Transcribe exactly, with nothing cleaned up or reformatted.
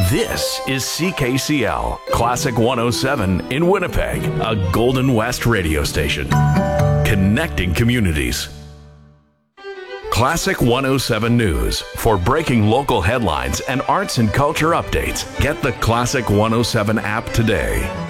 This is C K C L, Classic one oh seven in Winnipeg, a Golden West radio station. Connecting communities. Classic one oh seven News. For breaking local headlines and arts and culture updates, get the Classic one oh seven app today.